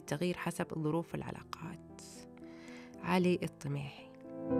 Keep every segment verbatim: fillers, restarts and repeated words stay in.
التغيير حسب ظروف العلاقات. علي الطميحي.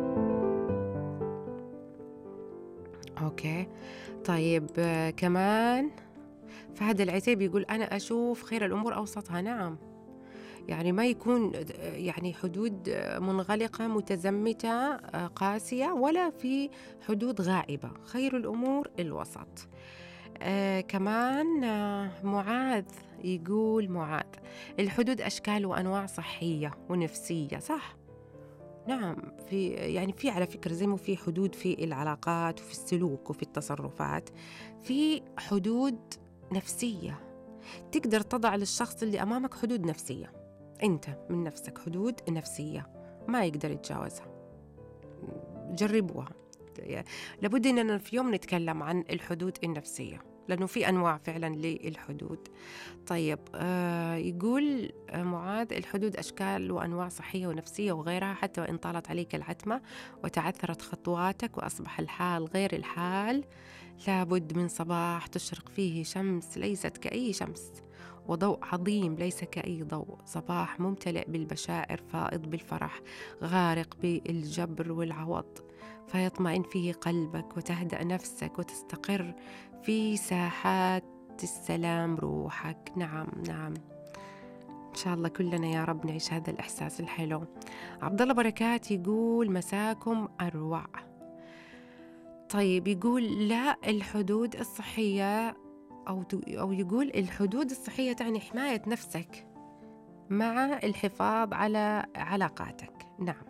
أوكي طيب آه كمان فهد العتيبي يقول أنا أشوف خير الأمور أوسطها. نعم، يعني ما يكون يعني حدود منغلقة متزمتة قاسية، ولا في حدود غائبة. خير الأمور الوسط. آه كمان آه معاذ يقول معاذ الحدود أشكال وأنواع صحية ونفسية. صح، نعم، في يعني في على فكرة زي ما في حدود في العلاقات وفي السلوك وفي التصرفات، في حدود نفسية. تقدر تضع للشخص اللي أمامك حدود نفسية، أنت من نفسك حدود نفسية ما يقدر يتجاوزها. جربوها، لابد أننا في يوم نتكلم عن الحدود النفسية، لأنه في أنواع فعلا للحدود. طيب آه يقول معاذ الحدود أشكال وأنواع صحية ونفسية وغيرها، حتى وإن طالت عليك العتمة وتعثرت خطواتك وأصبح الحال غير الحال، لابد من صباح تشرق فيه شمس ليست كأي شمس، وضوء عظيم ليس كأي ضوء، صباح ممتلئ بالبشائر فائض بالفرح غارق بالجبر والعوض، فيطمئن فيه قلبك وتهدأ نفسك وتستقر في ساحات السلام روحك. نعم نعم، إن شاء الله كلنا يا رب نعيش هذا الإحساس الحلو. عبد الله بركات يقول مساكم أروع. طيب يقول لا، الحدود الصحية أو أو يقول الحدود الصحية تعني حماية نفسك مع الحفاظ على علاقاتك. نعم.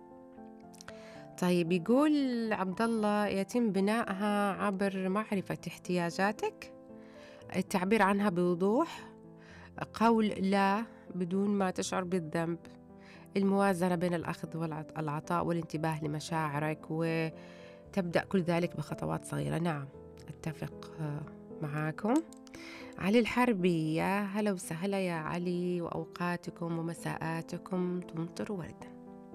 طيب يقول عبد الله يتم بنائها عبر معرفة احتياجاتك، التعبير عنها بوضوح، قول لا بدون ما تشعر بالذنب، الموازنة بين الأخذ والعطاء والانتباه لمشاعرك، وتبدأ كل ذلك بخطوات صغيرة. نعم أتفق معاكم. علي الحربي، يا هلا وسهلا يا علي، وأوقاتكم ومساءاتكم تمطر وردا.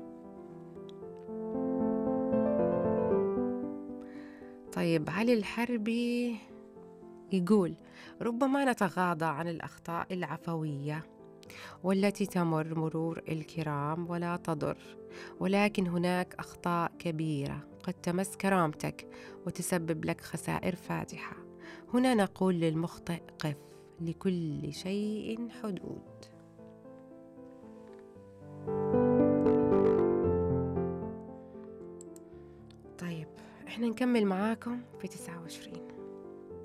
طيب علي الحربي يقول ربما نتغاضى عن الأخطاء العفوية والتي تمر مرور الكرام ولا تضر، ولكن هناك أخطاء كبيرة قد تمس كرامتك وتسبب لك خسائر فادحة. هنا نقول للمخطئ قف، لكل شيء حدود. طيب احنا نكمل معاكم في تسعة وعشرين.